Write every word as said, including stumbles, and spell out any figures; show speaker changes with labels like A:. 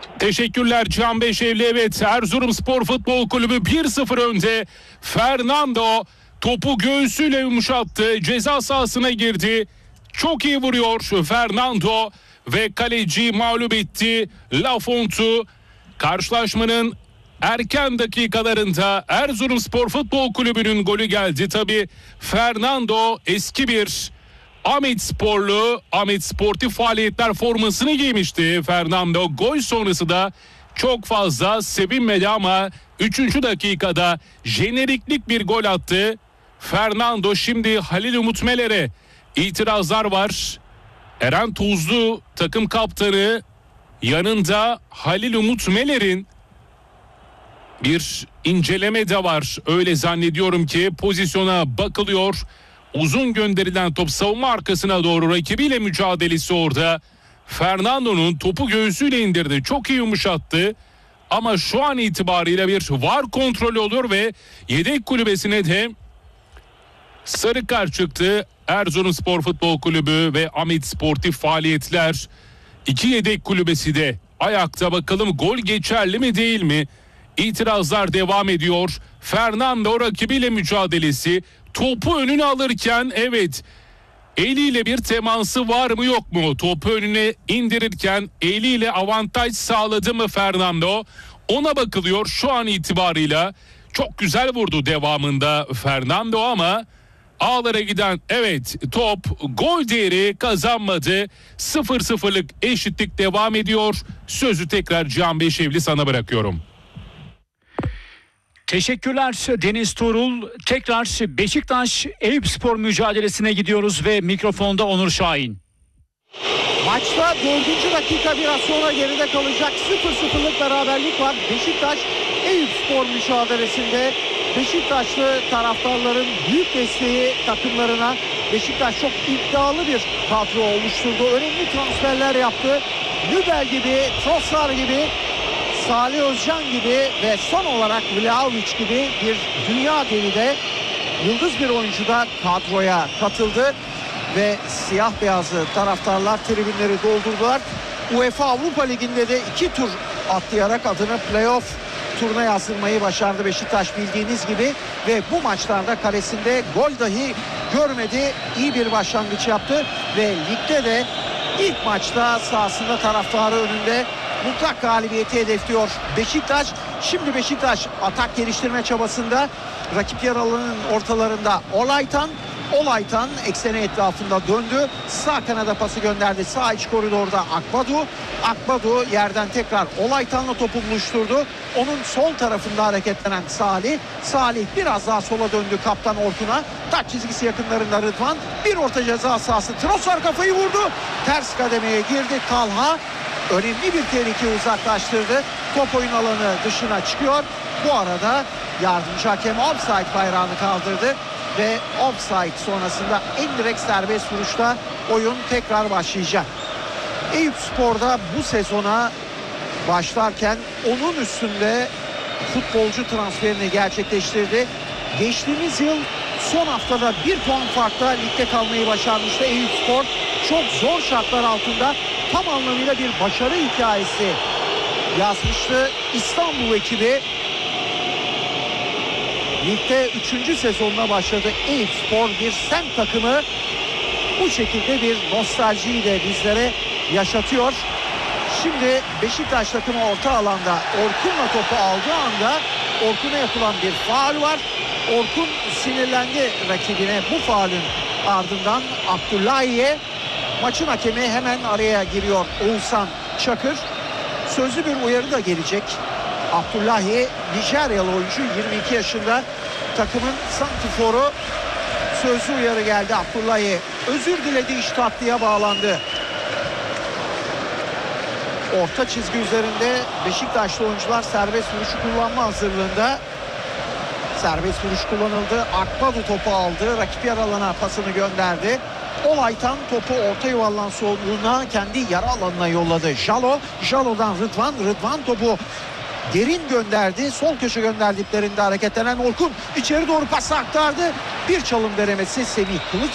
A: Teşekkürler Can Beşevli. Evet, Erzurumspor Futbol Kulübü bir sıfır önde. Fernando topu göğsüyle yumuşattı. Ceza sahasına girdi. Çok iyi vuruyor Fernando ve kaleci mağlup etti Lafont'u. Karşılaşmanın erken dakikalarında Erzurumspor Futbol Kulübü'nün golü geldi. Tabii Fernando eski bir Ahmet Sporlu, Ahmet Sportif Faaliyetler formasını giymişti Fernando. Gol sonrası da çok fazla sevinmedi ama üçüncü dakikada jeneriklik bir gol attı. Fernando şimdi Halil Umut Meler'e itirazlar var. Eren Tuzlu takım kaptanı yanında Halil Umut Meler'in bir inceleme de var. Öyle zannediyorum ki pozisyona bakılıyor. Uzun gönderilen top savunma arkasına doğru, rakibiyle mücadelesi orada. Fernando'nun topu göğsüyle indirdi. Çok iyi yumuşattı. Ama şu an itibariyle bir var kontrolü olur ve yedek kulübesine de sarı kart çıktı. Erzurumspor Futbol Kulübü ve Ahmet Sportif Faaliyetler iki yedek kulübesi de ayakta. Bakalım gol geçerli mi değil mi? İtirazlar devam ediyor. Fernando rakibiyle mücadelesi, topu önüne alırken evet eliyle bir teması var mı yok mu? Topu önüne indirirken eliyle avantaj sağladı mı Fernando? Ona bakılıyor şu an itibarıyla. Çok güzel vurdu devamında Fernando ama ağlara giden evet top gol değeri kazanmadı. sıfır sıfırlık eşitlik devam ediyor. Sözü tekrar Can Beşevli sana bırakıyorum.
B: Teşekkürler Deniz Tuğrul. Tekrar Beşiktaş Eyüpspor mücadelesine gidiyoruz ve mikrofonda Onur Şahin.
C: Maçta dördüncü dakika biraz sonra geride kalacak. sıfır sıfırlık beraberlik var. Beşiktaş Eyüpspor mücadelesinde Beşiktaşlı taraftarların büyük desteği takımlarına. Beşiktaş çok iddialı bir kadro oluşturdu. Önemli transferler yaptı. Nübel gibi, Trossard gibi, Salih Özcan gibi ve son olarak Vlahovic gibi bir dünya devi de yıldız bir oyuncu da kadroya katıldı ve siyah beyazlı taraftarlar tribünleri doldurdular. UEFA Avrupa Ligi'nde de iki tur atlayarak adını playoff turuna yazdırmayı başardı Beşiktaş bildiğiniz gibi ve bu maçlarda kalesinde gol dahi görmedi. İyi bir başlangıç yaptı ve ligde de ilk maçta sahasında taraftarı önünde mutlak galibiyeti hedefliyor Beşiktaş. Şimdi Beşiktaş atak geliştirme çabasında. Rakip yer alanının ortalarında Olaytan. Olaytan ekseni etrafında döndü. Sağ kanada pası gönderdi. Sağ iç koridorda Akbadu. Akbadu yerden tekrar Olaytan'la topu buluşturdu. Onun sol tarafında hareketlenen Salih. Salih biraz daha sola döndü kaptan Orkun'a. Taç çizgisi yakınlarında Rıdvan. Bir orta ceza sahası. Trossard kafayı vurdu. Ters kademeye girdi Talha. Önemli bir tehlike uzaklaştırdı. Top oyun alanı dışına çıkıyor. Bu arada yardımcı hakem offside bayrağını kaldırdı. Ve offside sonrasında en direkt serbest vuruşta oyun tekrar başlayacak. Eyüpspor'da bu sezona başlarken onun üstünde futbolcu transferini gerçekleştirdi. Geçtiğimiz yıl son haftada bir puan farkla ligde kalmayı başarmıştı Eyüpspor. Çok zor şartlar altında tam anlamıyla bir başarı hikayesi yazmıştı İstanbul ekibi. Ligde üçüncü sezonuna başladı Eyüpspor, bir semt takımı. Bu şekilde bir nostaljiyi de bizlere yaşatıyor. Şimdi Beşiktaş takımı orta alanda Orkun'la topu aldığı anda Orkun'a yapılan bir faul var. Orkun sinirlendi rakibine bu faulün ardından Abdullahi'ye. Maçın hakemi hemen araya giriyor Oğuzhan Çakır. Sözlü bir uyarı da gelecek. Abdullahi Nijeryalı oyuncu, yirmi iki yaşında, takımın santiforu. Sözlü uyarı geldi. Abdullahi özür diledi, iş tatlıya bağlandı. Orta çizgi üzerinde Beşiktaşlı oyuncular serbest vuruşu kullanma hazırlığında. Serbest vuruş kullanıldı. Akbadu topu aldı. Rakip yer alana pasını gönderdi. Olaytan topu orta yuvarlan solluğuna, kendi yarı alanına yolladı. Jalo, Jalo'dan Rıdvan. Rıdvan topu derin gönderdi. Sol köşe gönderdiklerinde hareketlenen Orkun içeri doğru pası aktardı. Bir çalım denemesi Semih Kılıç